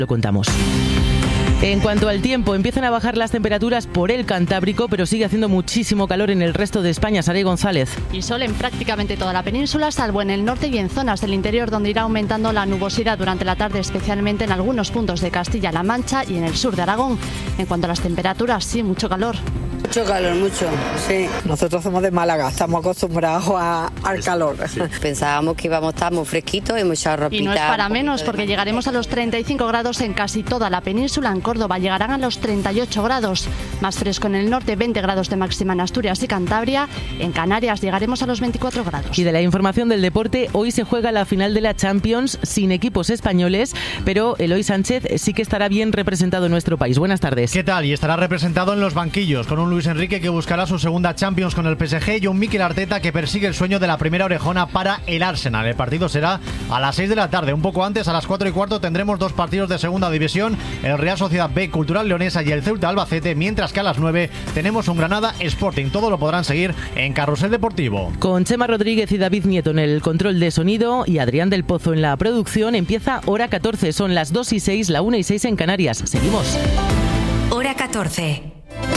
Lo contamos. En cuanto al tiempo, empiezan a bajar las temperaturas por el Cantábrico, pero sigue haciendo muchísimo calor en el resto de España. Saray González. Y sol en prácticamente toda la península, salvo en el norte y en zonas del interior, donde irá aumentando la nubosidad durante la tarde, especialmente en algunos puntos de Castilla-La Mancha y en el sur de Aragón. En cuanto a las temperaturas, sí, mucho calor. Mucho calor, mucho, sí. Nosotros somos de Málaga, estamos acostumbrados al calor. Sí. Pensábamos que íbamos a estar muy fresquitos y mucha ropita. Y no es para menos, porque llegaremos a los 35 grados en casi toda la península. En Córdoba llegarán a los 38 grados. Más fresco en el norte, 20 grados de máxima en Asturias y Cantabria. En Canarias llegaremos a los 24 grados. Y de la información del deporte, hoy se juega la final de la Champions sin equipos españoles, pero Eloy Sánchez sí que estará bien representado en nuestro país. Buenas tardes. ¿Qué tal? Y estará representado en los banquillos, con un Luis Enrique que buscará su segunda Champions con el PSG y un Mikel Arteta que persigue el sueño de la primera orejona para el Arsenal. El partido será a las 6 de la tarde. Un poco antes, a las 4:15, tendremos dos partidos de segunda división, el Real Sociedad B Cultural Leonesa y el Ceuta Albacete, mientras que a las 9 tenemos un Granada Sporting. Todo lo podrán seguir en Carrusel Deportivo. Con Chema Rodríguez y David Nieto en el control de sonido y Adrián del Pozo en la producción, empieza Hora 14. Son las 2:06, la 1:06 en Canarias. Seguimos. Hora 14.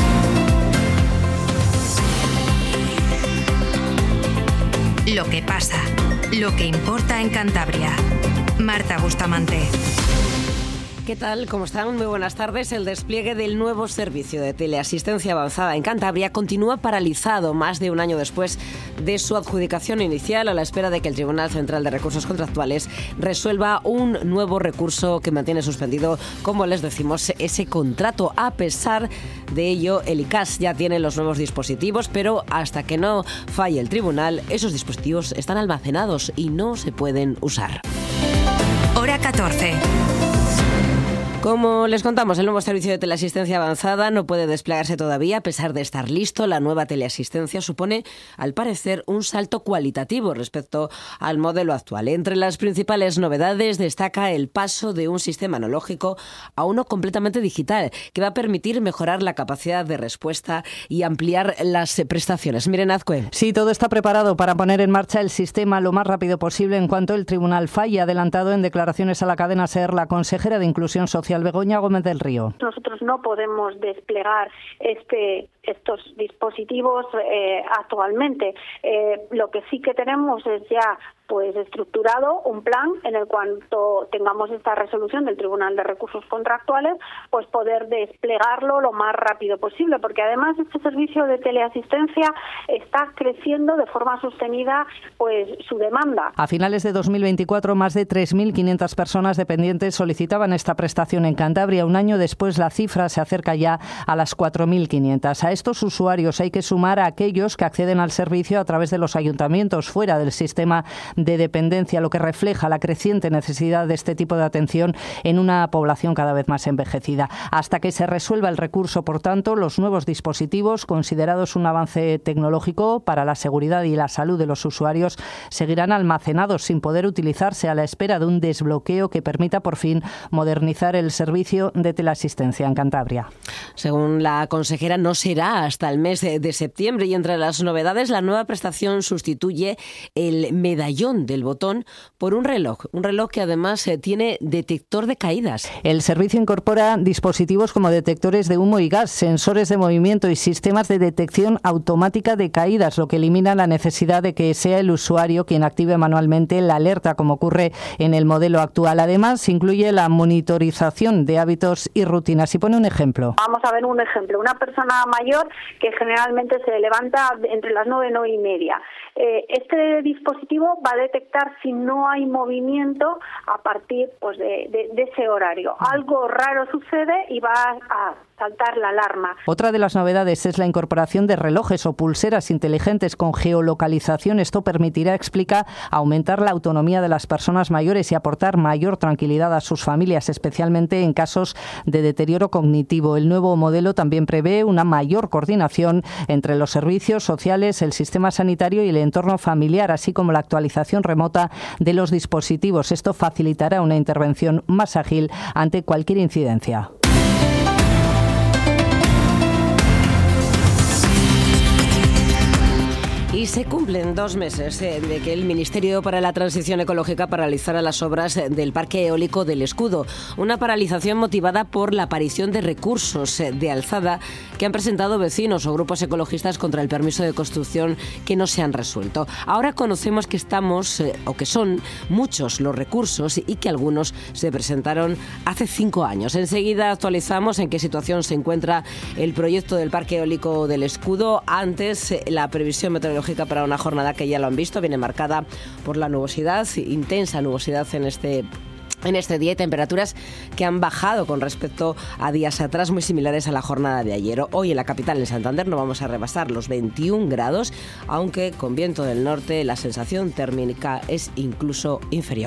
Lo que pasa, lo que importa en Cantabria. Marta Bustamante. ¿Qué tal? ¿Cómo están? Muy buenas tardes. El despliegue del nuevo servicio de teleasistencia avanzada en Cantabria continúa paralizado más de un año después de su adjudicación inicial, a la espera de que el Tribunal Central de Recursos Contractuales resuelva un nuevo recurso que mantiene suspendido, como les decimos, ese contrato. A pesar de ello, el ICAS ya tiene los nuevos dispositivos, pero hasta que no falle el tribunal, esos dispositivos están almacenados y no se pueden usar. Hora 14. Como les contamos, el nuevo servicio de teleasistencia avanzada no puede desplegarse todavía a pesar de estar listo. La nueva teleasistencia supone, al parecer, un salto cualitativo respecto al modelo actual. Entre las principales novedades destaca el paso de un sistema analógico a uno completamente digital, que va a permitir mejorar la capacidad de respuesta y ampliar las prestaciones. Miren, Azcue. Sí, todo está preparado para poner en marcha el sistema lo más rápido posible en cuanto el tribunal falle. Ha adelantado en declaraciones a la cadena SER la consejera de Inclusión Social, Begoña Gómez del Río. Nosotros no podemos desplegar estos dispositivos actualmente. Lo que sí que tenemos es ya estructurado un plan en el cuanto tengamos esta resolución del Tribunal de Recursos Contractuales, pues poder desplegarlo lo más rápido posible, porque además este servicio de teleasistencia está creciendo de forma sostenida su demanda. A finales de 2024, más de 3.500 personas dependientes solicitaban esta prestación en Cantabria. Un año después, la cifra se acerca ya a las 4.500. A estos usuarios hay que sumar a aquellos que acceden al servicio a través de los ayuntamientos fuera del sistema de dependencia, lo que refleja la creciente necesidad de este tipo de atención en una población cada vez más envejecida. Hasta que se resuelva el recurso, por tanto, los nuevos dispositivos, considerados un avance tecnológico para la seguridad y la salud de los usuarios, seguirán almacenados sin poder utilizarse, a la espera de un desbloqueo que permita por fin modernizar el servicio de teleasistencia en Cantabria. Según la consejera, no será hasta el mes de septiembre, y entre las novedades, la nueva prestación sustituye el medallón del botón por un reloj que además tiene detector de caídas. El servicio incorpora dispositivos como detectores de humo y gas, sensores de movimiento y sistemas de detección automática de caídas, lo que elimina la necesidad de que sea el usuario quien active manualmente la alerta, como ocurre en el modelo actual. Además, incluye la monitorización de hábitos y rutinas. Y pone un ejemplo. Vamos a ver un ejemplo. Una persona mayor que generalmente se levanta entre las 9 y 9:30. Este dispositivo va a detectar si no hay movimiento a partir de ese horario. Algo raro sucede y va a saltar la alarma. Otra de las novedades es la incorporación de relojes o pulseras inteligentes con geolocalización. Esto permitirá, explica, aumentar la autonomía de las personas mayores y aportar mayor tranquilidad a sus familias, especialmente en casos de deterioro cognitivo. El nuevo modelo también prevé una mayor coordinación entre los servicios sociales, el sistema sanitario y el entorno familiar, así como la actualización remota de los dispositivos. Esto facilitará una intervención más ágil ante cualquier incidencia. Y se cumplen 2 meses de que el Ministerio para la Transición Ecológica paralizara las obras del Parque Eólico del Escudo. Una paralización motivada por la aparición de recursos de alzada que han presentado vecinos o grupos ecologistas contra el permiso de construcción que no se han resuelto. Ahora conocemos que que son muchos los recursos y que algunos se presentaron hace 5 años. Enseguida actualizamos en qué situación se encuentra el proyecto del Parque Eólico del Escudo. Antes, la previsión meteorológica para una jornada que ya lo han visto, viene marcada por la nubosidad, intensa nubosidad en este día, y temperaturas que han bajado con respecto a días atrás, muy similares a la jornada de ayer. Hoy en la capital, en Santander, no vamos a rebasar los 21 grados, aunque con viento del norte la sensación térmica es incluso inferior.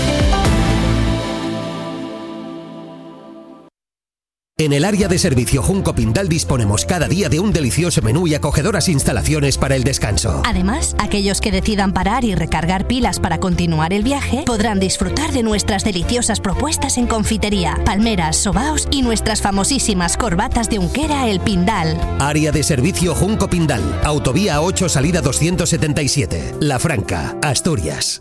En el área de servicio Junco Pindal disponemos cada día de un delicioso menú y acogedoras instalaciones para el descanso. Además, aquellos que decidan parar y recargar pilas para continuar el viaje podrán disfrutar de nuestras deliciosas propuestas en confitería, palmeras, sobaos y nuestras famosísimas corbatas de Unquera El Pindal. Área de servicio Junco Pindal, Autovía 8, salida 277, La Franca, Asturias.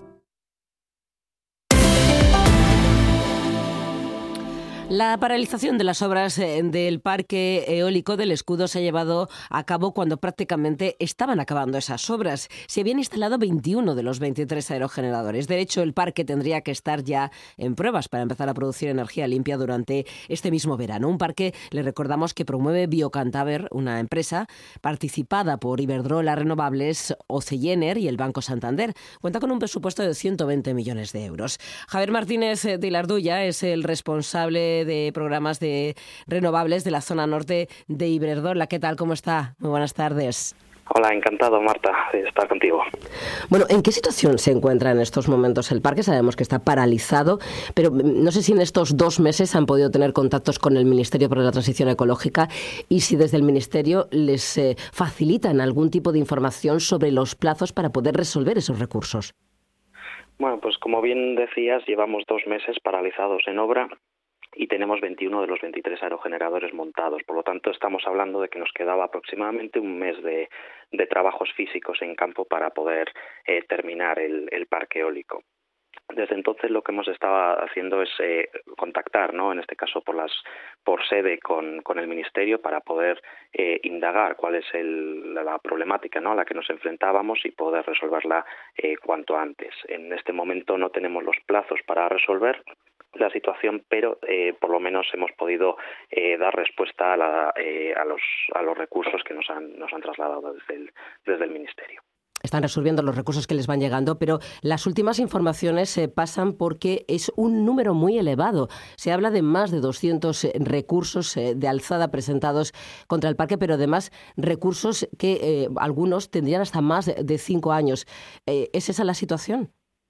La paralización de las obras del Parque Eólico del Escudo se ha llevado a cabo cuando prácticamente estaban acabando esas obras. Se habían instalado 21 de los 23 aerogeneradores. De hecho, el parque tendría que estar ya en pruebas para empezar a producir energía limpia durante este mismo verano. Un parque, le recordamos, que promueve Biocantaver, una empresa participada por Iberdrola Renovables, Oceaner y el Banco Santander. Cuenta con un presupuesto de 120 millones de euros. Javier Martínez de Ilarduya es el responsable de programas de renovables de la zona norte de Iberdrola. ¿Qué tal? ¿Cómo está? Muy buenas tardes. Hola, encantado, Marta, de estar contigo. Bueno, ¿en qué situación se encuentra en estos momentos el parque? Sabemos que está paralizado, pero no sé si en estos 2 meses han podido tener contactos con el Ministerio para la Transición Ecológica y si desde el Ministerio les facilitan algún tipo de información sobre los plazos para poder resolver esos recursos. Bueno, pues como bien decías, llevamos 2 meses paralizados en obra y tenemos 21 de los 23 aerogeneradores montados. Por lo tanto, estamos hablando de que nos quedaba aproximadamente un mes de trabajos físicos en campo para poder terminar el parque eólico. Desde entonces lo que hemos estado haciendo es contactar, ¿no?, en este caso por sede con el Ministerio para poder indagar cuál es la problemática, ¿no?, a la que nos enfrentábamos y poder resolverla cuanto antes. En este momento no tenemos los plazos para resolver la situación, pero por lo menos hemos podido dar respuesta a los recursos que nos han trasladado desde el Ministerio. Están resolviendo los recursos que les van llegando, pero las últimas informaciones pasan porque es un número muy elevado. Se habla de más de 200 recursos de alzada presentados contra el parque, pero además recursos que algunos tendrían hasta más de 5 años. ¿Es esa la situación?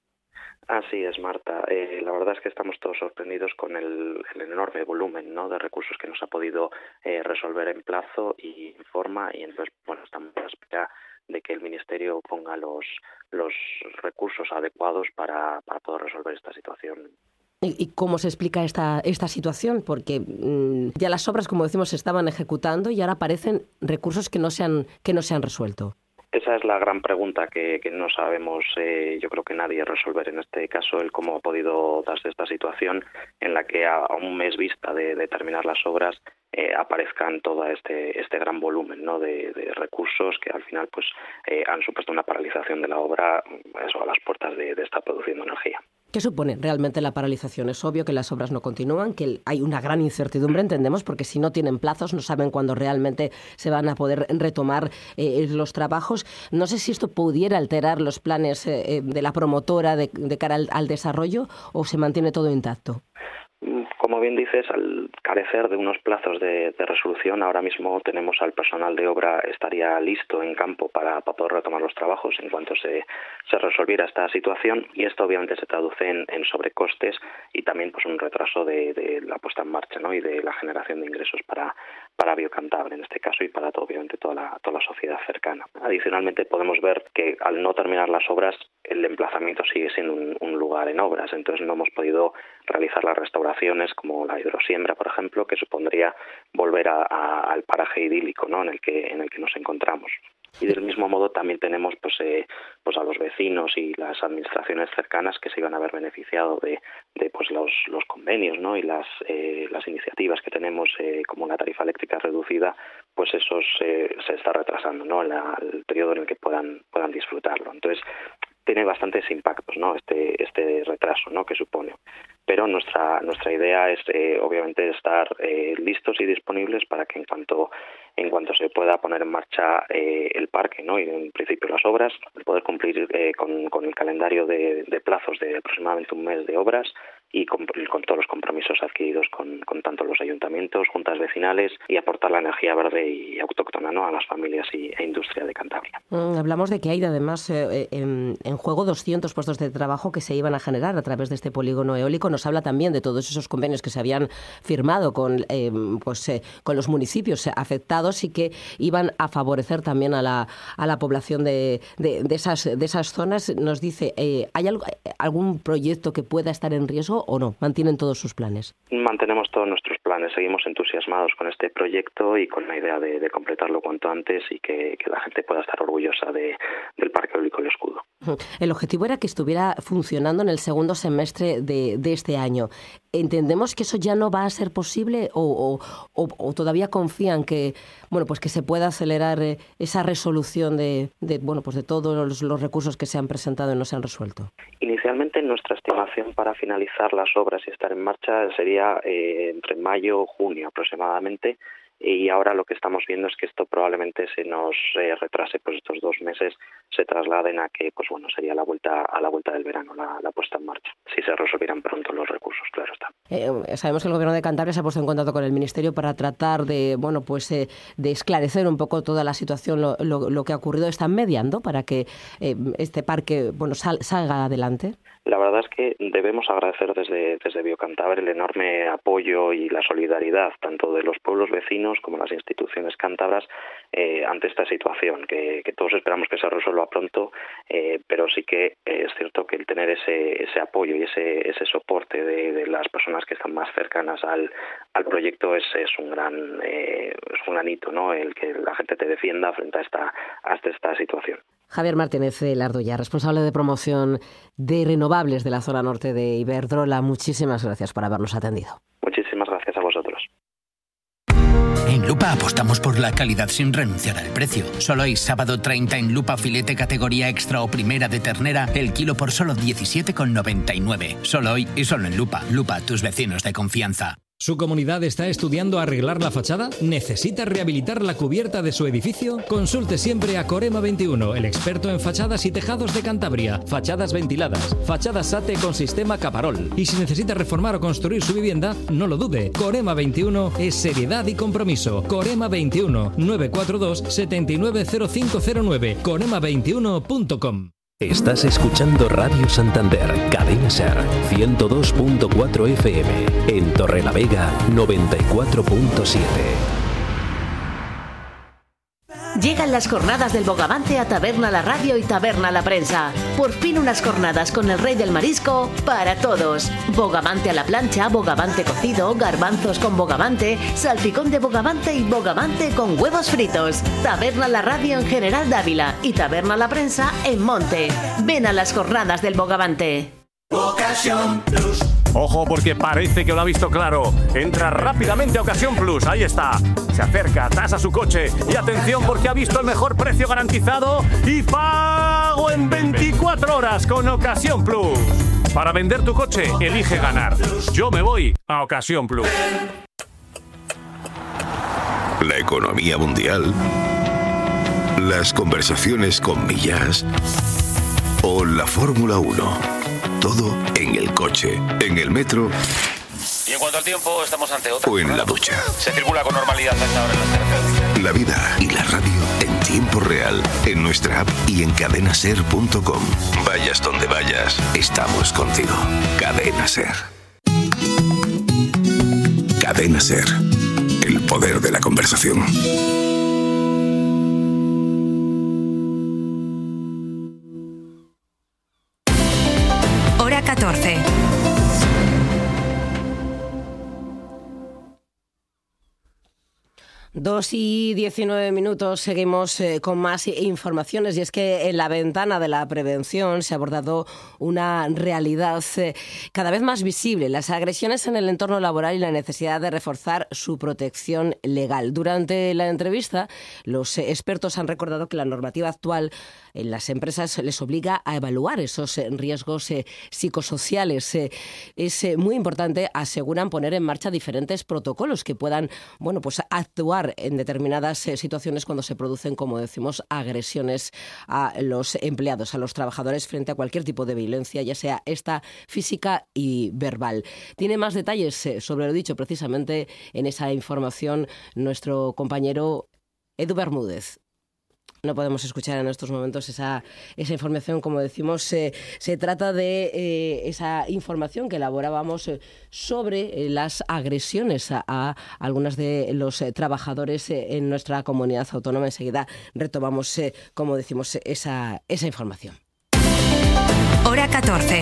Así es, Marta. La verdad es que estamos todos sorprendidos con el enorme volumen, ¿no?, de recursos que nos ha podido resolver en plazo y en forma, y entonces, bueno, estamos a la espera de que el Ministerio ponga los recursos adecuados para poder resolver esta situación. ¿Y cómo se explica esta situación? Porque ya las obras, como decimos, se estaban ejecutando y ahora aparecen recursos que no se han resuelto. Esa es la gran pregunta que no sabemos, yo creo que nadie resolver en este caso, el cómo ha podido darse esta situación en la que a un mes vista de terminar las obras aparezcan todo este gran volumen, ¿no?, de recursos que al final pues han supuesto una paralización de la obra, eso, a las puertas de estar produciendo energía. ¿Qué supone realmente la paralización? Es obvio que las obras no continúan, que hay una gran incertidumbre, entendemos, porque si no tienen plazos, no saben cuándo realmente se van a poder retomar los trabajos. No sé si esto pudiera alterar los planes de la promotora de cara al desarrollo, o se mantiene todo intacto. Como bien dices, al carecer de unos plazos de resolución, ahora mismo tenemos al personal de obra, estaría listo en campo para poder retomar los trabajos en cuanto se resolviera esta situación, y esto obviamente se traduce en sobrecostes y también pues un retraso de la puesta en marcha, ¿no?, y de la generación de ingresos para Biocantaver en este caso y para obviamente toda la sociedad cercana. Adicionalmente podemos ver que al no terminar las obras el emplazamiento sigue siendo un lugar en obras, entonces no hemos podido realizar las restauraciones como la hidrosiembra, por ejemplo, que supondría volver al paraje idílico, ¿no?, en el que nos encontramos. Y del mismo modo también tenemos pues a los vecinos y las administraciones cercanas que se iban a ver beneficiado de pues los convenios, ¿no? Y las iniciativas que tenemos como una tarifa eléctrica reducida, pues eso se está retrasando, ¿no? El periodo en el que puedan disfrutarlo. Entonces tiene bastantes impactos, ¿no? Este retraso, ¿no? Que supone. Pero nuestra idea es obviamente estar listos y disponibles para que en cuanto se pueda poner en marcha el parque, ¿no? Y en principio las obras, poder cumplir con el calendario de plazos de aproximadamente un mes de obras y con todos los compromisos adquiridos con tanto los ayuntamientos, juntas vecinales, y aportar la energía verde y autóctona, ¿no? A las familias e industria de Cantabria. Hablamos de que hay además en juego 200 puestos de trabajo que se iban a generar a través de este polígono eólico. Nos habla también de todos esos convenios que se habían firmado con los municipios afectados y que iban a favorecer también a la población de esas zonas. Nos dice, ¿hay algún proyecto que pueda estar en riesgo o no? ¿Mantienen todos sus planes? Mantenemos todos nuestros planes. Seguimos entusiasmados con este proyecto y con la idea de completarlo cuanto antes y que la gente pueda estar orgullosa del Parque Eólico El Escudo. El objetivo era que estuviera funcionando en el segundo semestre de este año. ¿Entendemos que eso ya no va a ser posible o todavía confían que que se pueda acelerar esa resolución de todos los recursos que se han presentado y no se han resuelto? Inicialmente nuestra estimación para finalizar las obras y estar en marcha sería entre mayo y junio aproximadamente. Y ahora lo que estamos viendo es que esto probablemente se nos retrase, pues estos 2 meses se trasladen a que sería a la vuelta del verano la puesta en marcha, si se resolvieran pronto los recursos, claro está. Sabemos que el Gobierno de Cantabria se ha puesto en contacto con el Ministerio para tratar de esclarecer un poco toda la situación, lo que ha ocurrido. ¿Están mediando para que este parque salga adelante? La verdad es que debemos agradecer desde Biocantabria el enorme apoyo y la solidaridad tanto de los pueblos vecinos como las instituciones cántabras ante esta situación, que todos esperamos que se resuelva pronto, pero sí que es cierto que el tener ese apoyo y ese soporte de las personas que están más cercanas al proyecto es un gran hito, ¿no? El que la gente te defienda frente a esta situación. Javier Martínez Lardoya, responsable de promoción de renovables de la zona norte de Iberdrola. Muchísimas gracias por habernos atendido. Muchísimas gracias a vosotros. En Lupa apostamos por la calidad sin renunciar al precio. Solo hoy, sábado 30, en Lupa filete categoría extra o primera de ternera, el kilo por solo 17,99. Solo hoy y solo en Lupa. Lupa, tus vecinos de confianza. ¿Su comunidad está estudiando arreglar la fachada? ¿Necesita rehabilitar la cubierta de su edificio? Consulte siempre a Corema 21, el experto en fachadas y tejados de Cantabria. Fachadas ventiladas, fachadas SATE con sistema Caparol. Y si necesita reformar o construir su vivienda, no lo dude. Corema 21 es seriedad y compromiso. Corema 21 942 790509. Corema21.com. Estás escuchando Radio Santander, Cadena Ser, 102.4 FM, en Torrelavega, 94.7. Llegan las jornadas del Bogavante a Taberna La Radio y Taberna La Prensa. Por fin unas jornadas con el rey del marisco para todos. Bogavante a la plancha, bogavante cocido, garbanzos con bogavante, salpicón de bogavante y bogavante con huevos fritos. Taberna La Radio en General Dávila y Taberna La Prensa en Monte. Ven a las jornadas del Bogavante. Ocasión Plus. Ojo, porque parece que lo ha visto claro. Entra rápidamente a Ocasión Plus. Ahí está. Se acerca, tasa su coche. Y atención, porque ha visto el mejor precio garantizado y pago en 24 horas con Ocasión Plus. Para vender tu coche, elige ganar. Yo me voy a Ocasión Plus. La economía mundial. Las conversaciones con Millás. O la Fórmula 1. Todo en el coche, en el metro. Y en cuanto al tiempo, estamos ante otra. O en la ducha. Se circula con normalidad a esta hora en las carreteras. La vida y la radio en tiempo real, en nuestra app y en cadenaser.com. Vayas donde vayas, estamos contigo. Cadena Ser. Cadena Ser. El poder de la conversación. Hora 14. 2:19, seguimos con más informaciones, y es que en la ventana de la prevención se ha abordado una realidad cada vez más visible: las agresiones en el entorno laboral y la necesidad de reforzar su protección legal. Durante la entrevista, los expertos han recordado que la normativa actual en las empresas les obliga a evaluar esos riesgos psicosociales. Es muy importante, aseguran, poner en marcha diferentes protocolos que puedan, pues actuar en determinadas situaciones cuando se producen, como decimos, agresiones a los empleados, a los trabajadores, frente a cualquier tipo de violencia, ya sea esta física y verbal. Tiene más detalles sobre lo dicho precisamente en esa información nuestro compañero Edu Bermúdez. No podemos escuchar en estos momentos esa información, como decimos. Se trata de esa información que elaborábamos sobre las agresiones a algunos de los trabajadores en nuestra comunidad autónoma. Enseguida retomamos, como decimos, esa información. Hora 14.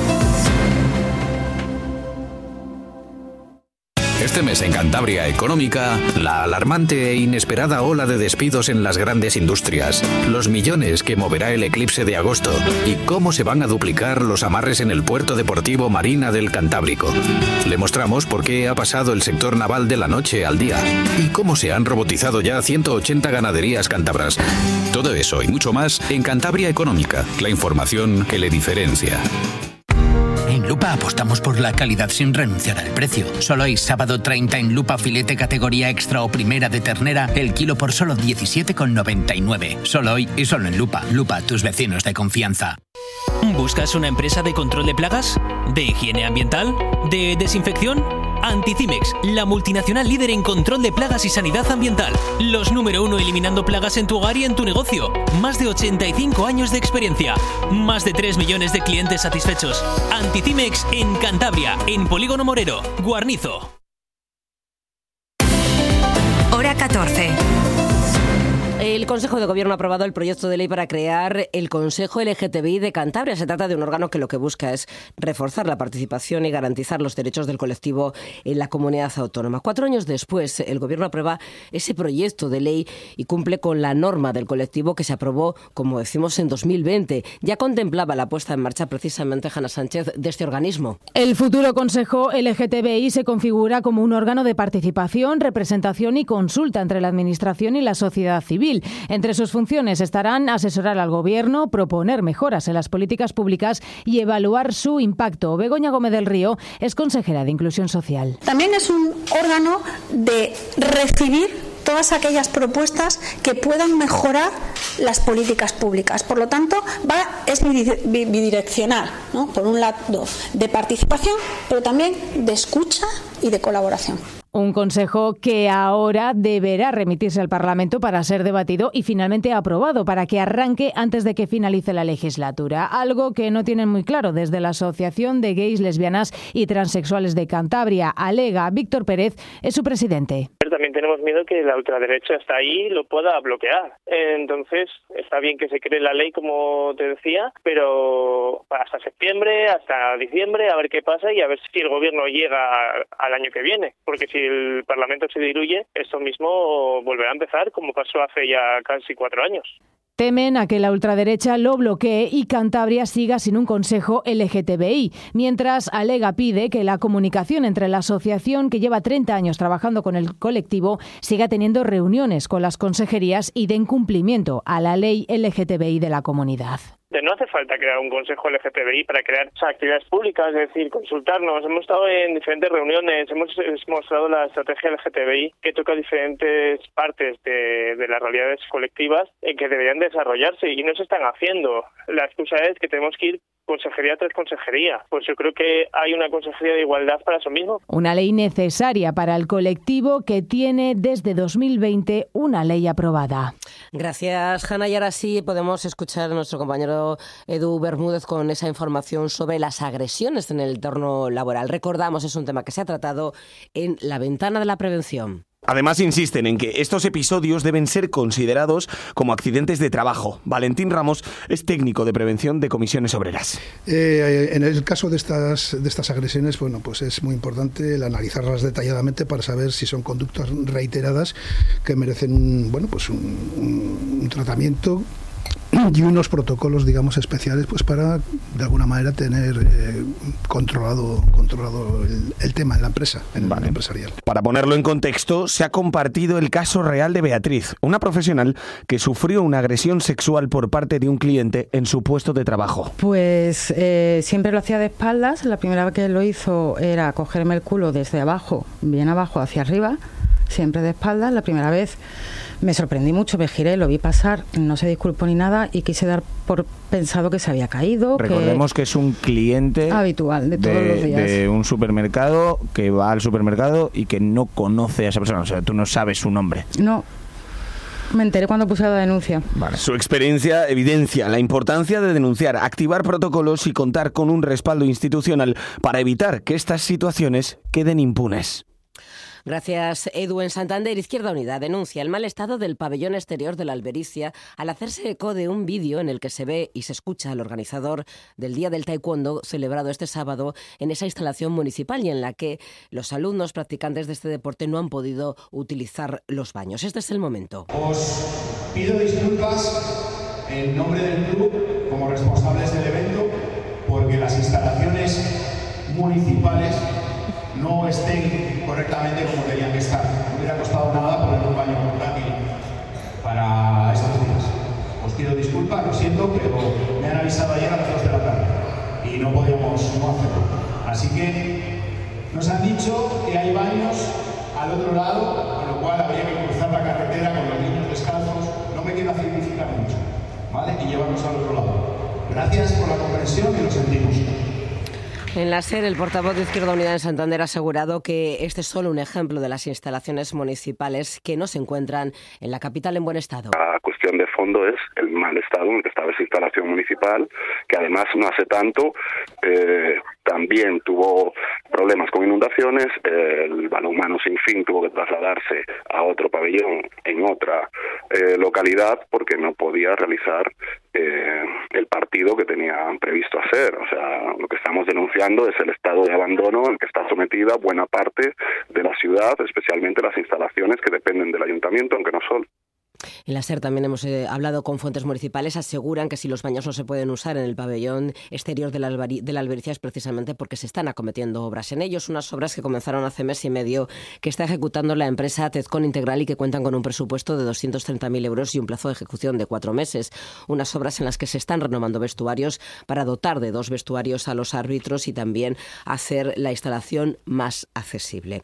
Este mes en Cantabria Económica, la alarmante e inesperada ola de despidos en las grandes industrias, los millones que moverá el eclipse de agosto y cómo se van a duplicar los amarres en el puerto deportivo Marina del Cantábrico. Le mostramos por qué ha pasado el sector naval de la noche al día y cómo se han robotizado ya 180 ganaderías cántabras. Todo eso y mucho más en Cantabria Económica, la información que le diferencia. En Lupa apostamos por la calidad sin renunciar al precio. Solo hay sábado 30 en Lupa filete categoría extra o primera de ternera, el kilo por solo 17,99. Solo hoy y solo en Lupa. Lupa, tus vecinos de confianza. ¿Buscas una empresa de control de plagas? ¿De higiene ambiental? ¿De desinfección? Anticimex, la multinacional líder en control de plagas y sanidad ambiental. Los número 1 eliminando plagas en tu hogar y en tu negocio. Más de 85 años de experiencia. Más de 3 millones de clientes satisfechos. Anticimex en Cantabria, en Polígono Morero, Guarnizo. Hora 14. El Consejo de Gobierno ha aprobado el proyecto de ley para crear el Consejo LGTBI de Cantabria. Se trata de un órgano que lo que busca es reforzar la participación y garantizar los derechos del colectivo en la comunidad autónoma. 4 años después, el Gobierno aprueba ese proyecto de ley y cumple con la norma del colectivo que se aprobó, como decimos, en 2020. Ya contemplaba la puesta en marcha precisamente, Hanna Sánchez, de este organismo. El futuro Consejo LGTBI se configura como un órgano de participación, representación y consulta entre la Administración y la sociedad civil. Entre sus funciones estarán asesorar al Gobierno, proponer mejoras en las políticas públicas y evaluar su impacto. Begoña Gómez del Río es consejera de Inclusión Social. También es un órgano de recibir todas aquellas propuestas que puedan mejorar las políticas públicas. Por lo tanto, es bidireccional, ¿no? Por un lado, de participación, pero también de escucha y de colaboración. Un consejo que ahora deberá remitirse al Parlamento para ser debatido y finalmente aprobado para que arranque antes de que finalice la legislatura. Algo que no tienen muy claro desde la Asociación de Gays, Lesbianas y Transexuales de Cantabria. Alega Víctor Pérez, es su presidente. También tenemos miedo que la ultraderecha está ahí y lo pueda bloquear. Entonces, está bien que se cree la ley, como te decía, pero hasta septiembre, hasta diciembre, a ver qué pasa y a ver si el gobierno llega al año que viene. Porque si el Parlamento se diluye, esto mismo volverá a empezar como pasó hace ya casi 4 años. Temen a que la ultraderecha lo bloquee y Cantabria siga sin un consejo LGTBI, mientras Alega pide que la comunicación entre la asociación, que lleva 30 años trabajando con el colectivo, siga teniendo reuniones con las consejerías y den cumplimiento a la ley LGTBI de la comunidad. No hace falta crear un consejo LGTBI para crear actividades públicas, es decir, consultarnos. Hemos estado en diferentes reuniones, hemos mostrado la estrategia LGTBI que toca diferentes partes de las realidades colectivas en que deberían desarrollarse y no se están haciendo. La excusa es que tenemos que ir consejería tras consejería. Pues yo creo que hay una consejería de igualdad para eso mismo. Una ley necesaria para el colectivo que tiene desde 2020 una ley aprobada. Gracias, Hanna. Y ahora sí podemos escuchar a nuestro compañero Edu Bermúdez con esa información sobre las agresiones en el entorno laboral. Recordamos, es un tema que se ha tratado en la ventana de la prevención. Además, insisten en que estos episodios deben ser considerados como accidentes de trabajo. Valentín Ramos es técnico de prevención de comisiones obreras. En el caso de estas agresiones, bueno, pues es muy importante el analizarlas detalladamente para saber si son conductas reiteradas que merecen un tratamiento y unos protocolos, digamos, especiales, pues para de alguna manera tener controlado el tema en la empresa, en el empresarial. Para ponerlo en contexto, se ha compartido el caso real de Beatriz, una profesional que sufrió una agresión sexual por parte de un cliente en su puesto de trabajo. Pues siempre lo hacía de espaldas. La primera vez que lo hizo era cogerme el culo desde abajo, bien abajo hacia arriba, siempre de espaldas. La primera vez me sorprendí mucho, me giré, lo vi pasar, no se disculpó ni nada y quise dar por pensado que se había caído. Recordemos que es un cliente habitual de todos los días. De un supermercado que va al supermercado y que no conoce a esa persona, o sea, tú no sabes su nombre. No. Me enteré cuando puse la denuncia. Su experiencia evidencia la importancia de denunciar, activar protocolos y contar con un respaldo institucional para evitar que estas situaciones queden impunes. Gracias, Edu. En Santander, Izquierda Unida denuncia el mal estado del pabellón exterior de la Albericia al hacerse eco de un vídeo en el que se ve y se escucha al organizador del Día del Taekwondo celebrado este sábado en esa instalación municipal y en la que los alumnos practicantes de este deporte no han podido utilizar los baños. Este es el momento. Os pido disculpas en nombre del club como responsables del evento porque las instalaciones municipales no estén correctamente como tenían que estar. No hubiera costado nada poner un baño portátil para estos días. Os pido disculpas, lo siento, pero me han avisado ayer a las 2 de la tarde y no podíamos no hacerlo. Así que nos han dicho que hay baños al otro lado, con lo cual habría que cruzar la carretera con los niños descalzos. No me quiero significar mucho, ¿vale? Y llevarnos al otro lado. Gracias por la comprensión y lo sentimos. En la SER, el portavoz de Izquierda Unida en Santander ha asegurado que este es solo un ejemplo de las instalaciones municipales que no se encuentran en la capital en buen estado. La cuestión de fondo es el mal estado en el que estaba esa instalación municipal, que además no hace tanto también tuvo problemas con inundaciones. El balonmano Sin Fin tuvo que trasladarse a otro pabellón en otra localidad porque no podía realizar el partido que tenían previsto hacer. O sea, lo que estamos denunciando es el estado de abandono en que está sometida buena parte de la ciudad, especialmente las instalaciones que dependen del ayuntamiento, aunque no solo. En la SER también hemos hablado con fuentes municipales. Aseguran que si los baños no se pueden usar en el pabellón exterior de la Albericia es precisamente porque se están acometiendo obras en ellos. Unas obras que comenzaron hace mes y medio, que está ejecutando la empresa Tezcon Integral y que cuentan con un presupuesto de 230.000 euros y un plazo de ejecución de 4 meses. Unas obras en las que se están renovando vestuarios para dotar de 2 vestuarios a los árbitros y también hacer la instalación más accesible.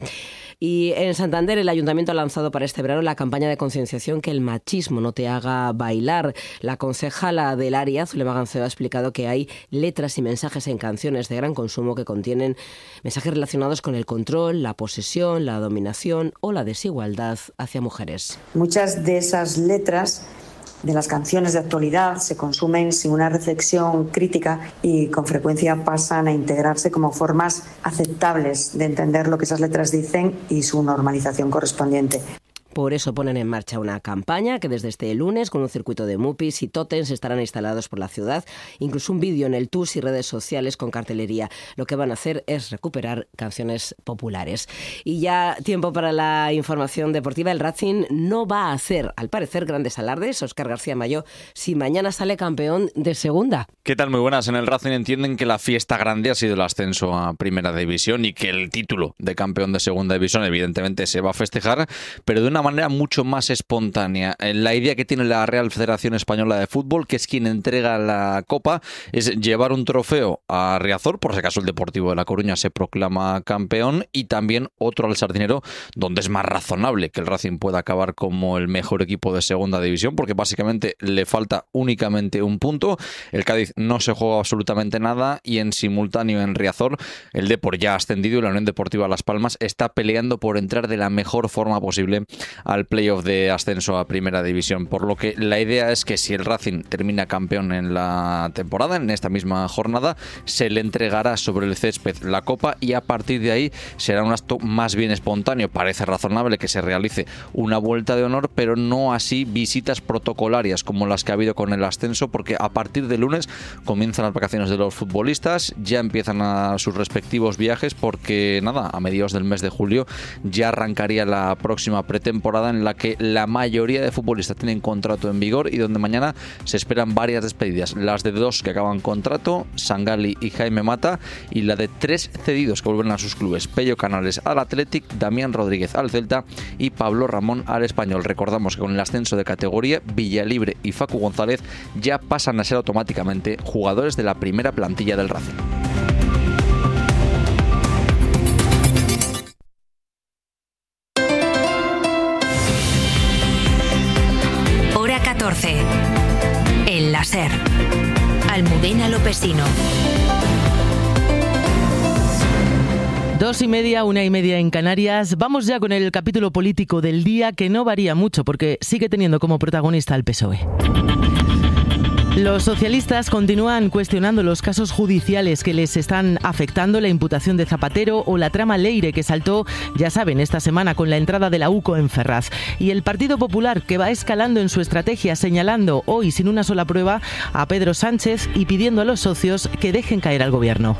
Y en Santander el ayuntamiento ha lanzado para este verano la campaña de concienciación que el machismo no te haga bailar. La concejala del área, Zulema Ganceo, ha explicado que hay letras y mensajes en canciones de gran consumo que contienen mensajes relacionados con el control, la posesión, la dominación o la desigualdad hacia mujeres. Muchas de esas letras de las canciones de actualidad se consumen sin una reflexión crítica y con frecuencia pasan a integrarse como formas aceptables de entender lo que esas letras dicen y su normalización correspondiente. Por eso ponen en marcha una campaña que desde este lunes, con un circuito de mupis y tótems, estarán instalados por la ciudad. Incluso un vídeo en el TUS y redes sociales con cartelería. Lo que van a hacer es recuperar canciones populares. Y ya tiempo para la información deportiva. El Racing no va a hacer, al parecer, grandes alardes, Óscar García Mayo, si mañana sale campeón de segunda. ¿Qué tal? Muy buenas. En el Racing entienden que la fiesta grande ha sido el ascenso a Primera División y que el título de campeón de Segunda División evidentemente se va a festejar, pero de una manera mucho más espontánea. La idea que tiene la Real Federación Española de Fútbol, que es quien entrega la Copa, es llevar un trofeo a Riazor, por si acaso el Deportivo de La Coruña se proclama campeón, y también otro al Sardinero, donde es más razonable que el Racing pueda acabar como el mejor equipo de Segunda División, porque básicamente le falta únicamente un punto. El Cádiz no se juega absolutamente nada y en simultáneo en Riazor el Depor ya ha ascendido y la Unión Deportiva Las Palmas está peleando por entrar de la mejor forma posible al playoff de ascenso a Primera División. Por lo que la idea es que si el Racing termina campeón en la temporada, en esta misma jornada, se le entregará sobre el césped la copa y a partir de ahí será un acto más bien espontáneo. Parece razonable que se realice una vuelta de honor, pero no así visitas protocolarias como las que ha habido con el ascenso, porque a partir de lunes comienzan las vacaciones de los futbolistas, ya empiezan a sus respectivos viajes, porque nada, a mediados del mes de julio ya arrancaría la próxima pretemporada en la que la mayoría de futbolistas tienen contrato en vigor y donde mañana se esperan varias despedidas, las de 2 que acaban contrato, Sangali y Jaime Mata, y la de 3 cedidos que vuelven a sus clubes, Pello Canales al Athletic, Damián Rodríguez al Celta y Pablo Ramón al Español. Recordamos que con el ascenso de categoría, Villalibre y Facu González ya pasan a ser automáticamente jugadores de la primera plantilla del Racing. Hora 14. El láser. Almudena Lopesino. 2:30, 1:30 en Canarias. Vamos ya con el capítulo político del día, que no varía mucho porque sigue teniendo como protagonista al PSOE. Los socialistas continúan cuestionando los casos judiciales que les están afectando, la imputación de Zapatero o la trama Leire que saltó, ya saben, esta semana con la entrada de la UCO en Ferraz. Y el Partido Popular, que va escalando en su estrategia, señalando hoy sin una sola prueba a Pedro Sánchez y pidiendo a los socios que dejen caer al gobierno.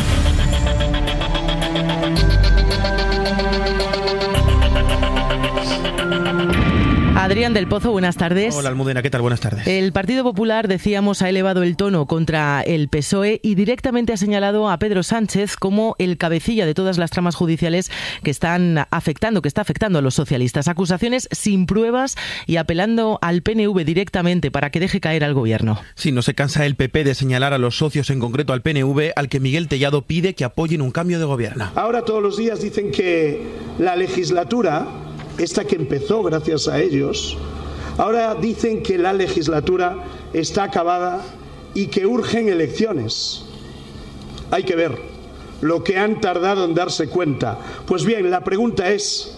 Adrián del Pozo, buenas tardes. Hola Almudena, ¿qué tal? Buenas tardes. El Partido Popular, decíamos, ha elevado el tono contra el PSOE y directamente ha señalado a Pedro Sánchez como el cabecilla de todas las tramas judiciales que está afectando a los socialistas. Acusaciones sin pruebas y apelando al PNV directamente para que deje caer al gobierno. Sí, no se cansa el PP de señalar a los socios, en concreto al PNV, al que Miguel Tellado pide que apoyen un cambio de gobierno. Ahora todos los días dicen que la legislatura, esta que empezó gracias a ellos, ahora dicen que la legislatura está acabada y que urgen elecciones. Hay que ver lo que han tardado en darse cuenta. Pues bien, la pregunta es,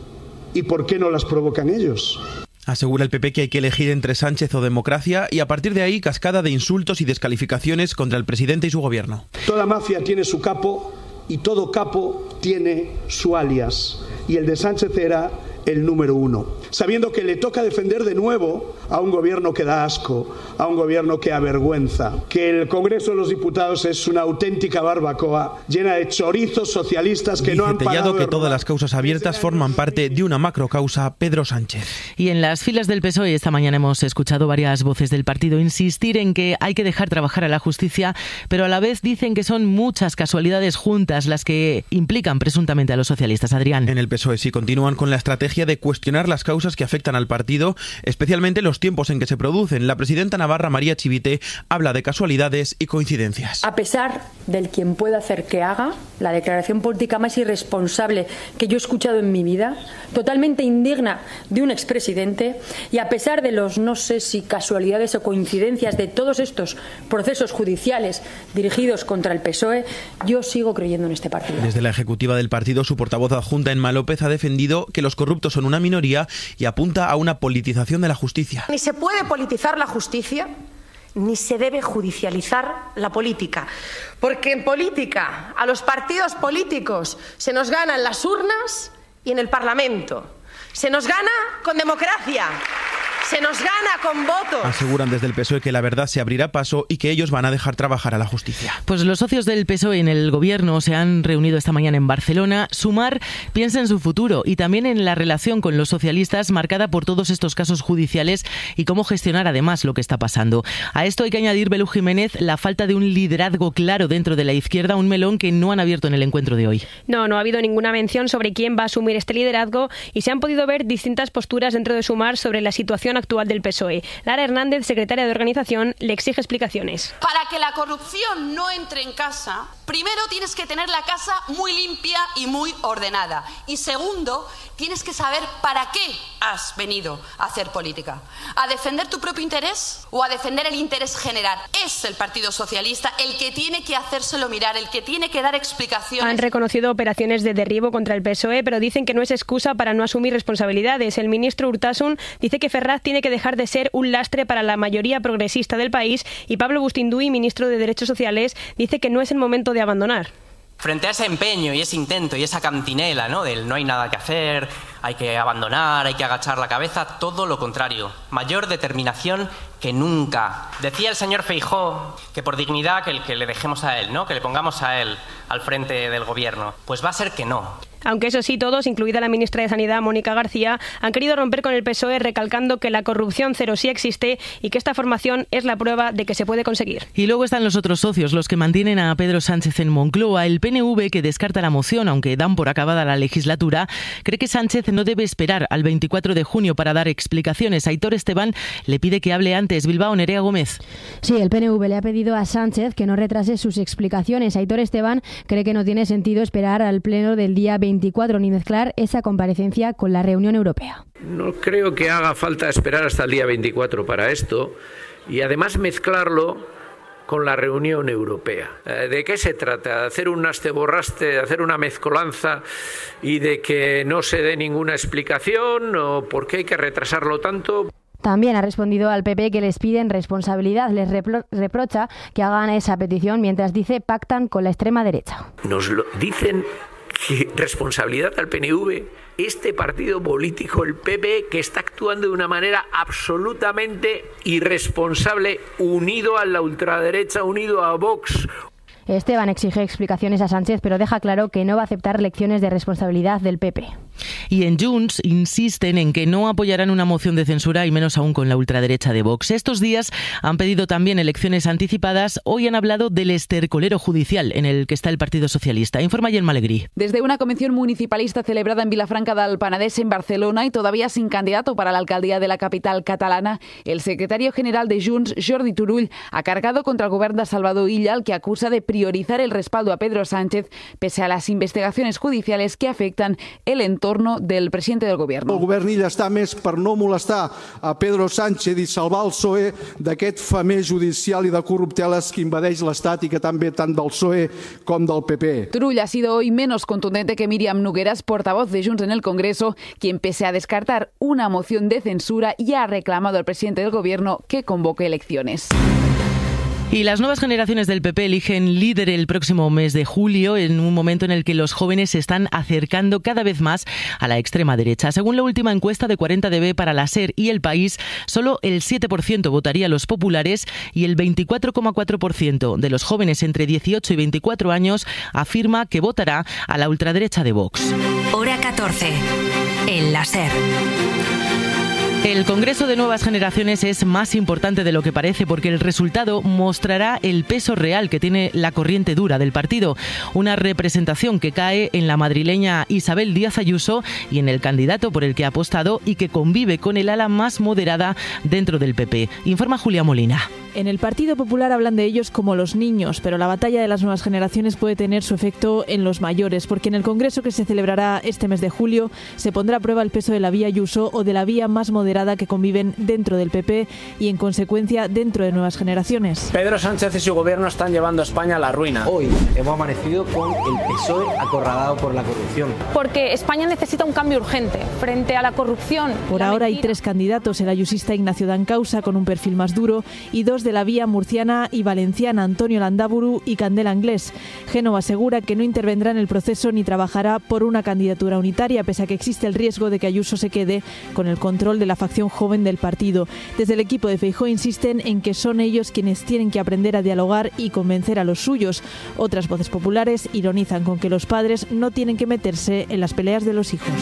¿y por qué no las provocan ellos? Asegura el PP que hay que elegir entre Sánchez o democracia y a partir de ahí cascada de insultos y descalificaciones contra el presidente y su gobierno. Toda mafia tiene su capo y todo capo tiene su alias. Y el de Sánchez era el número 1, sabiendo que le toca defender de nuevo a un gobierno que da asco, a un gobierno que avergüenza, que el Congreso de los Diputados es una auténtica barbacoa llena de chorizos socialistas que no han parado de que todas las causas abiertas forman parte de una macrocausa, Pedro Sánchez. Y en las filas del PSOE esta mañana hemos escuchado varias voces del partido insistir en que hay que dejar trabajar a la justicia, pero a la vez dicen que son muchas casualidades juntas las que implican presuntamente a los socialistas. Adrián. En el PSOE sí continúan con la estrategia de cuestionar las causas que afectan al partido, especialmente los tiempos en que se producen. La presidenta navarra, María Chivite, habla de casualidades y coincidencias. A pesar del quien pueda hacer que haga, la declaración política más irresponsable que yo he escuchado en mi vida, totalmente indigna de un expresidente, y a pesar de los no sé si casualidades o coincidencias de todos estos procesos judiciales dirigidos contra el PSOE, yo sigo creyendo en este partido. Desde la ejecutiva del partido, su portavoz adjunta, Emma López, ha defendido que los corruptos son una minoría y apunta a una politización de la justicia. Ni se puede politizar la justicia, ni se debe judicializar la política. Porque en política, a los partidos políticos se nos gana en las urnas y en el Parlamento. Se nos gana con democracia. Se nos gana con votos. Aseguran desde el PSOE que la verdad se abrirá paso y que ellos van a dejar trabajar a la justicia. Pues los socios del PSOE en el gobierno se han reunido esta mañana en Barcelona. Sumar piensa en su futuro y también en la relación con los socialistas marcada por todos estos casos judiciales y cómo gestionar además lo que está pasando. A esto hay que añadir, Belú Jiménez, la falta de un liderazgo claro dentro de la izquierda, un melón que no han abierto en el encuentro de hoy. No ha habido ninguna mención sobre quién va a asumir este liderazgo y se han podido ver distintas posturas dentro de Sumar sobre la situación actual del PSOE. Lara Hernández, secretaria de organización, le exige explicaciones. Para que la corrupción no entre en casa, Primero, tienes que tener la casa muy limpia y muy ordenada. Y segundo, tienes que saber para qué has venido a hacer política. ¿A defender tu propio interés o a defender el interés general? Es el Partido Socialista el que tiene que hacérselo mirar, el que tiene que dar explicaciones. Han reconocido operaciones de derribo contra el PSOE, pero dicen que no es excusa para no asumir responsabilidades. El ministro Urtasun dice que Ferraz tiene que dejar de ser un lastre para la mayoría progresista del país, y Pablo Bustinduy, ministro de Derechos Sociales, dice que no es el momento de abandonar. Frente a ese empeño y ese intento y esa cantinela, ¿no?, del no hay nada que hacer, hay que abandonar, hay que agachar la cabeza, todo lo contrario, mayor determinación que nunca. Decía el señor Feijóo que por dignidad que le dejemos a él, ¿no?, que le pongamos a él al frente del gobierno. Pues va a ser que no. Aunque eso sí, todos, incluida la ministra de Sanidad, Mónica García, han querido romper con el PSOE, recalcando que la corrupción cero sí existe y que esta formación es la prueba de que se puede conseguir. Y luego están los otros socios, los que mantienen a Pedro Sánchez en Moncloa. El PNV, que descarta la moción, aunque dan por acabada la legislatura, cree que Sánchez no debe esperar al 24 de junio para dar explicaciones. Aitor Esteban le pide que hable antes. Bilbao, Nerea Gómez. Sí, el PNV le ha pedido a Sánchez que no retrase sus explicaciones. Aitor Esteban cree que no tiene sentido esperar al pleno del día 24 ni mezclar esa comparecencia con la reunión europea. No creo que haga falta esperar hasta el día 24 para esto y además mezclarlo con la reunión europea. ¿De qué se trata? ¿De hacer un asteborraste, de hacer una mezcolanza y de que no se dé ninguna explicación o por qué hay que retrasarlo tanto? También ha respondido al PP que les piden responsabilidad, les reprocha que hagan esa petición mientras dice pactan con la extrema derecha. Nos lo dicen que responsabilidad al PNV, este partido político, el PP, que está actuando de una manera absolutamente irresponsable, unido a la ultraderecha, unido a Vox. Esteban exige explicaciones a Sánchez, pero deja claro que no va a aceptar lecciones de responsabilidad del PP. Y en Junts insisten en que no apoyarán una moción de censura y menos aún con la ultraderecha de Vox. Estos días han pedido también elecciones anticipadas. Hoy han hablado del estercolero judicial en el que está el Partido Socialista. Informa Gemma Alegrí. Desde una convención municipalista celebrada en Vilafranca del Penedès, en Barcelona, y todavía sin candidato para la alcaldía de la capital catalana, el secretario general de Junts, Jordi Turull, ha cargado contra el gobierno de Salvador Illa, al que acusa de priorizar el respaldo a Pedro Sánchez pese a las investigaciones judiciales que afectan el entorno del presidente del gobierno. El govern Illa està més per no molestar a Pedro Sánchez i salvar el PSOE d'aquest famer judicial i de corrupteles que invadeix l'Estat i que també tant del PSOE com del PP. Turull ha sido hoy menos contundente que Míriam Nogueras, portavoz de Junts en el Congreso, quien pese a descartar una moción de censura ya ha reclamado al presidente del gobierno que convoque elecciones. Y las nuevas generaciones del PP eligen líder el próximo mes de julio, en un momento en el que los jóvenes se están acercando cada vez más a la extrema derecha. Según la última encuesta de 40DB para la SER y El País, solo el 7% votaría a los populares y el 24,4% de los jóvenes entre 18 y 24 años afirma que votará a la ultraderecha de Vox. Hora 14. En la SER. El Congreso de Nuevas Generaciones es más importante de lo que parece porque el resultado mostrará el peso real que tiene la corriente dura del partido. Una representación que cae en la madrileña Isabel Díaz Ayuso y en el candidato por el que ha apostado y que convive con el ala más moderada dentro del PP. Informa Julia Molina. En el Partido Popular hablan de ellos como los niños, pero la batalla de las nuevas generaciones puede tener su efecto en los mayores, porque en el Congreso que se celebrará este mes de julio se pondrá a prueba el peso de la vía Ayuso o de la vía más moderada que conviven dentro del PP y, en consecuencia, dentro de nuevas generaciones. Pedro Sánchez y su gobierno están llevando a España a la ruina. Hoy hemos amanecido con el PSOE acorralado por la corrupción. Porque España necesita un cambio urgente frente a la corrupción. Por ahora hay 3 candidatos, el ayusista Ignacio Dancausa, con un perfil más duro, y 2 de la vía murciana y valenciana, Antonio Landaburu y Candela Anglés. Génova asegura que no intervendrá en el proceso ni trabajará por una candidatura unitaria, pese a que existe el riesgo de que Ayuso se quede con el control de la facción joven del partido. Desde el equipo de Feijóo insisten en que son ellos quienes tienen que aprender a dialogar y convencer a los suyos. Otras voces populares ironizan con que los padres no tienen que meterse en las peleas de los hijos.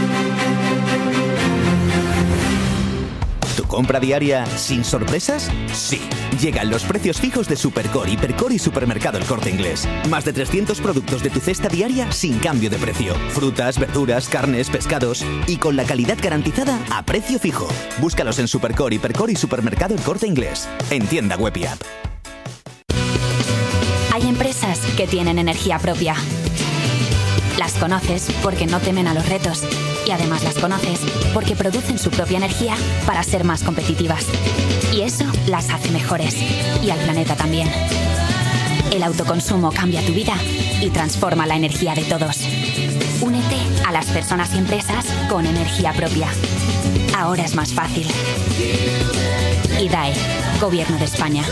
¿Tu compra diaria sin sorpresas? Sí. Llegan los precios fijos de Supercore, Hipercore y Supermercado El Corte Inglés. Más de 300 productos de tu cesta diaria sin cambio de precio. Frutas, verduras, carnes, pescados y con la calidad garantizada a precio fijo. Búscalos en Supercore, Hipercore y Supermercado El Corte Inglés. En tienda web y app. Hay empresas que tienen energía propia. Las conoces porque no temen a los retos y además las conoces porque producen su propia energía para ser más competitivas. Y eso las hace mejores y al planeta también. El autoconsumo cambia tu vida y transforma la energía de todos. Únete a las personas y empresas con energía propia. Ahora es más fácil. IDAE, Gobierno de España.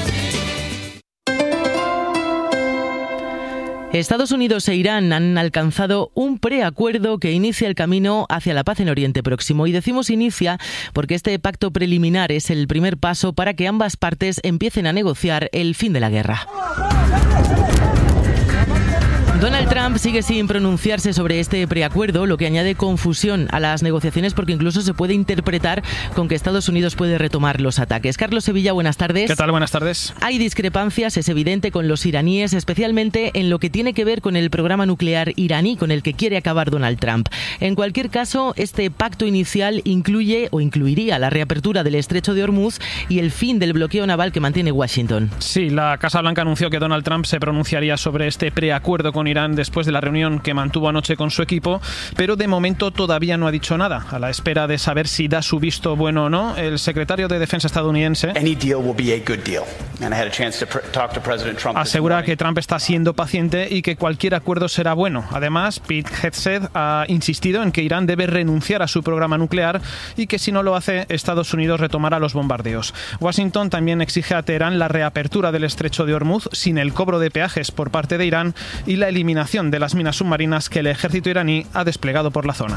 Estados Unidos e Irán han alcanzado un preacuerdo que inicia el camino hacia la paz en Oriente Próximo. Y decimos inicia porque este pacto preliminar es el primer paso para que ambas partes empiecen a negociar el fin de la guerra. Donald Trump sigue sin pronunciarse sobre este preacuerdo, lo que añade confusión a las negociaciones porque incluso se puede interpretar con que Estados Unidos puede retomar los ataques. Carlos Sevilla, buenas tardes. ¿Qué tal? Buenas tardes. Hay discrepancias, es evidente, con los iraníes, especialmente en lo que tiene que ver con el programa nuclear iraní con el que quiere acabar Donald Trump. En cualquier caso, este pacto inicial incluye o incluiría la reapertura del estrecho de Hormuz y el fin del bloqueo naval que mantiene Washington. Sí, la Casa Blanca anunció que Donald Trump se pronunciaría sobre este preacuerdo con Irán después de la reunión que mantuvo anoche con su equipo, pero de momento todavía no ha dicho nada. A la espera de saber si da su visto bueno o no, el secretario de Defensa estadounidense asegura que Trump está siendo paciente y que cualquier acuerdo será bueno. Además, Pete Hegseth ha insistido en que Irán debe renunciar a su programa nuclear y que si no lo hace, Estados Unidos retomará los bombardeos. Washington también exige a Teherán la reapertura del estrecho de Hormuz sin el cobro de peajes por parte de Irán y la eliminación de las minas submarinas que el ejército iraní ha desplegado por la zona.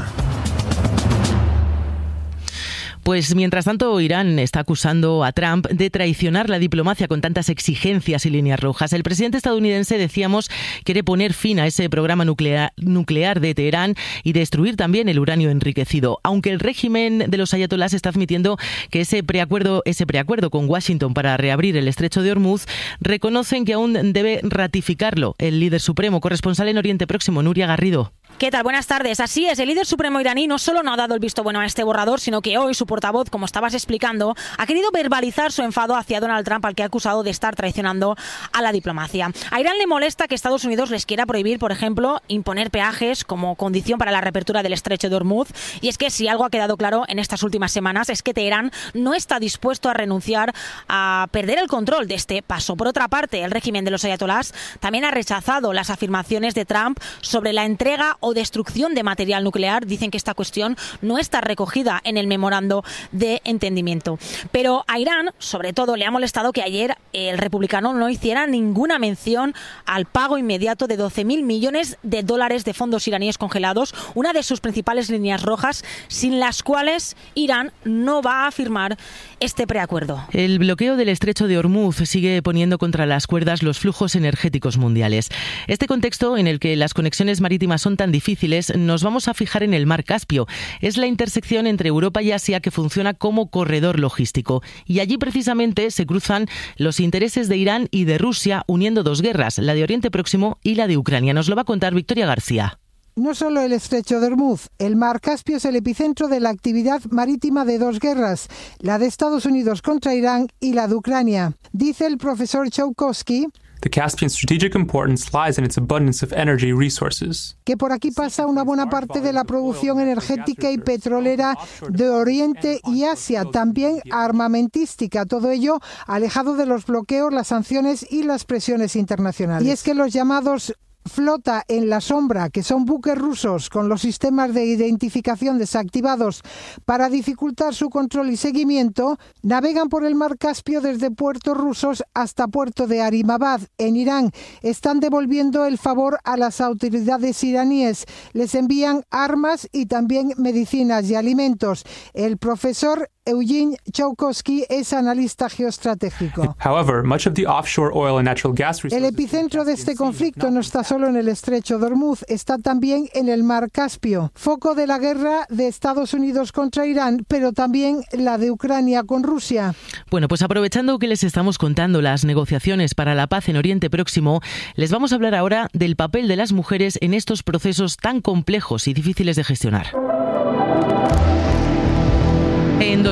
Pues mientras tanto, Irán está acusando a Trump de traicionar la diplomacia con tantas exigencias y líneas rojas. El presidente estadounidense, decíamos, quiere poner fin a ese programa nuclear de Teherán y destruir también el uranio enriquecido, aunque el régimen de los ayatolás está admitiendo que ese preacuerdo con Washington para reabrir el estrecho de Hormuz, reconocen que aún debe ratificarlo el líder supremo. Corresponsal en Oriente Próximo, Nuria Garrido. ¿Qué tal? Buenas tardes. Así es, el líder supremo iraní no solo no ha dado el visto bueno a este borrador, sino que hoy su portavoz, como estabas explicando, ha querido verbalizar su enfado hacia Donald Trump, al que ha acusado de estar traicionando a la diplomacia. A Irán le molesta que Estados Unidos les quiera prohibir, por ejemplo, imponer peajes como condición para la reapertura del estrecho de Hormuz. Y es que si algo ha quedado claro en estas últimas semanas es que Teherán no está dispuesto a renunciar a perder el control de este paso. Por otra parte, el régimen de los ayatolás también ha rechazado las afirmaciones de Trump sobre la entrega o destrucción de material nuclear. Dicen que esta cuestión no está recogida en el memorando de entendimiento. Pero a Irán, sobre todo, le ha molestado que ayer el republicano no hiciera ninguna mención al pago inmediato de 12.000 millones de dólares de fondos iraníes congelados, una de sus principales líneas rojas, sin las cuales Irán no va a firmar este preacuerdo. El bloqueo del estrecho de Hormuz sigue poniendo contra las cuerdas los flujos energéticos mundiales. Este contexto en el que las conexiones marítimas son tan difíciles, nos vamos a fijar en el mar Caspio. Es la intersección entre Europa y Asia que funciona como corredor logístico. Y allí precisamente se cruzan los intereses de Irán y de Rusia, uniendo dos guerras, la de Oriente Próximo y la de Ucrania. Nos lo va a contar Victoria García. No solo el estrecho de Hormuz, el mar Caspio es el epicentro de la actividad marítima de dos guerras, la de Estados Unidos contra Irán y la de Ucrania. Dice el profesor Chowkowski The Caspian's strategic importance lies in its abundance of energy resources. Que por aquí pasa una buena parte de la producción energética y petrolera de Oriente y Asia, también armamentística, todo ello alejado de los bloqueos, las sanciones y las presiones internacionales. Y es que los llamados flota en la sombra, que son buques rusos con los sistemas de identificación desactivados para dificultar su control y seguimiento, navegan por el mar Caspio desde puertos rusos hasta puerto de Arimabad, en Irán. Están devolviendo el favor a las autoridades iraníes. Les envían armas y también medicinas y alimentos. El profesor Eugene Chowkowski es analista geoestratégico. However, much of the offshore oil and natural gas El epicentro de este conflicto no está solo en el estrecho de Hormuz, está también en el mar Caspio, foco de la guerra de Estados Unidos contra Irán, pero también la de Ucrania con Rusia. Bueno, pues aprovechando que les estamos contando las negociaciones para la paz en Oriente Próximo, les vamos a hablar ahora del papel de las mujeres en estos procesos tan complejos y difíciles de gestionar. En 2024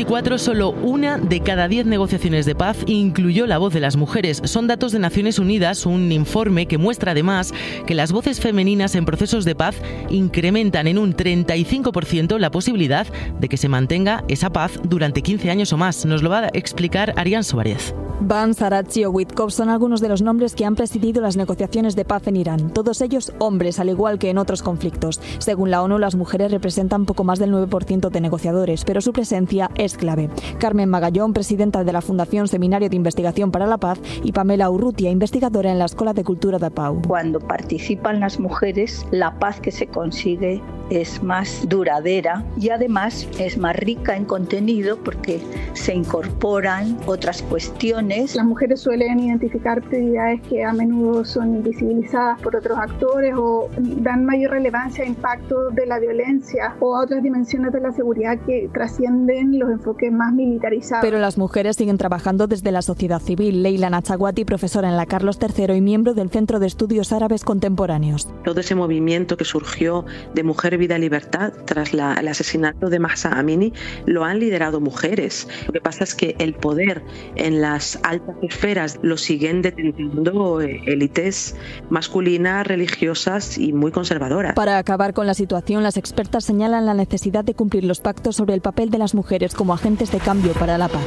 2024 solo 1 de cada 10 negociaciones de paz incluyó la voz de las mujeres. Son datos de Naciones Unidas, un informe que muestra además que las voces femeninas en procesos de paz incrementan en un 35% la posibilidad de que se mantenga esa paz durante 15 años o más. Nos lo va a explicar Arián Suárez. Ban, Sarachi o Witkov son algunos de los nombres que han presidido las negociaciones de paz en Irán. Todos ellos hombres, al igual que en otros conflictos. Según la ONU, las mujeres representan poco más del 9% de negociadores, pero su presencia es clave. Carmen Magallón, presidenta de la Fundación Seminario de Investigación para la Paz, y Pamela Urrutia, investigadora en la Escuela de Cultura de Pau. Cuando participan las mujeres, la paz que se consigue es más duradera y además es más rica en contenido porque se incorporan otras cuestiones. Las mujeres suelen identificar prioridades que a menudo son invisibilizadas por otros actores o dan mayor relevancia a impactos de la violencia o a otras dimensiones de la seguridad que trascienden los enfoques más militarizados. Pero las mujeres siguen trabajando desde la sociedad civil. Leila Nachaguati, profesora en la Carlos III y miembro del Centro de Estudios Árabes Contemporáneos. Todo ese movimiento que surgió de Mujer, Vida, Libertad tras el asesinato de Mahsa Amini lo han liderado mujeres. Lo que pasa es que el poder en las altas esferas lo siguen deteniendo élites masculinas, religiosas y muy conservadoras. Para acabar con la situación, las expertas señalan la necesidad de cumplir los pactos sobre el papel de las mujeres como agentes de cambio para la paz.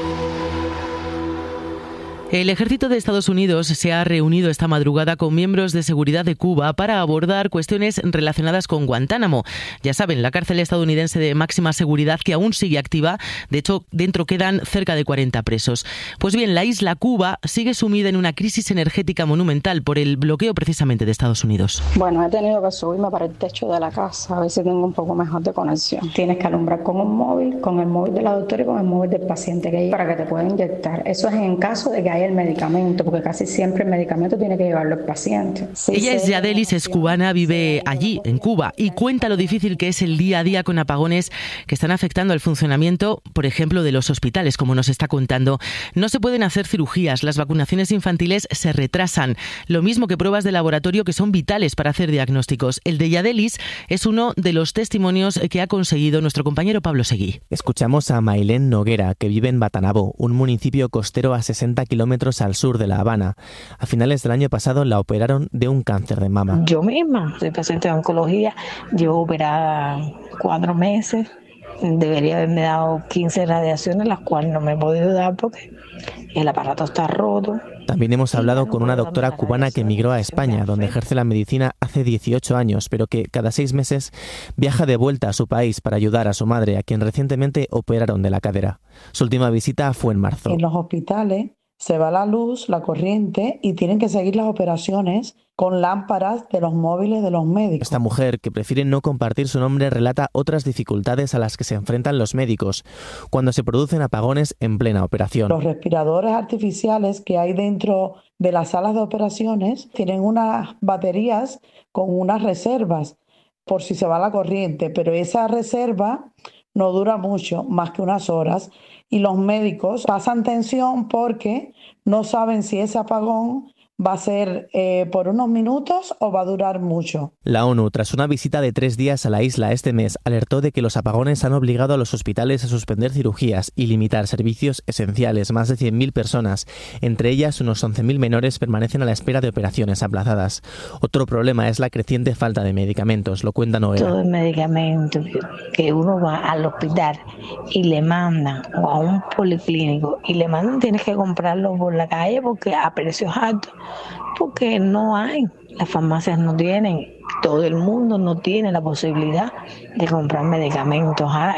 El ejército de Estados Unidos se ha reunido esta madrugada con miembros de seguridad de Cuba para abordar cuestiones relacionadas con Guantánamo. Ya saben, la cárcel estadounidense de máxima seguridad que aún sigue activa. De hecho, dentro quedan cerca de 40 presos. Pues bien, la isla Cuba sigue sumida en una crisis energética monumental por el bloqueo precisamente de Estados Unidos. Bueno, he tenido que subirme para el techo de la casa a ver si tengo un poco mejor de conexión. Tienes que alumbrar con un móvil, con el móvil de la doctora y con el móvil del paciente que hay para que te pueda inyectar. Eso es en caso de que haya el medicamento, porque casi siempre el medicamento tiene que llevarlo el paciente. Ella es Yadelis, es cubana, vive allí, en Cuba, y cuenta lo difícil que es el día a día con apagones que están afectando al funcionamiento, por ejemplo, de los hospitales, como nos está contando. No se pueden hacer cirugías, las vacunaciones infantiles se retrasan, lo mismo que pruebas de laboratorio que son vitales para hacer diagnósticos. El de Yadelis es uno de los testimonios que ha conseguido nuestro compañero Pablo Seguí. Escuchamos a Mailén Noguera, que vive en Batanabó, un municipio costero a 60 kilómetros al sur de La Habana. A finales del año pasado la operaron de un cáncer de mama. Yo misma soy paciente de oncología, llevo operada 4 meses, debería haberme dado 15 radiaciones, las cuales no me he podido dar porque el aparato está roto. También hemos hablado con una doctora cubana que emigró a España, donde ejerce la medicina hace 18 años, pero que cada 6 meses viaja de vuelta a su país para ayudar a su madre, a quien recientemente operaron de la cadera. Su última visita fue en marzo. En los hospitales se va la luz, la corriente y tienen que seguir las operaciones con lámparas de los móviles de los médicos. Esta mujer, que prefiere no compartir su nombre, relata otras dificultades a las que se enfrentan los médicos cuando se producen apagones en plena operación. Los respiradores artificiales que hay dentro de las salas de operaciones tienen unas baterías con unas reservas por si se va la corriente, pero esa reserva no dura mucho, más que unas horas, y los médicos pasan tensión porque no saben si ese apagón va a ser por unos minutos o va a durar mucho. La ONU, tras una visita de 3 días a la isla este mes, alertó de que los apagones han obligado a los hospitales a suspender cirugías y limitar servicios esenciales. Más de 100.000 personas, entre ellas unos 11.000 menores, permanecen a la espera de operaciones aplazadas. Otro problema es la creciente falta de medicamentos, lo cuenta Noela. Todo el medicamento que uno va al hospital y le mandan, o a un policlínico, y le mandan, tienes que comprarlo por la calle porque a precios altos. Porque no hay, las farmacias no tienen, todo el mundo no tiene la posibilidad de comprar medicamentos a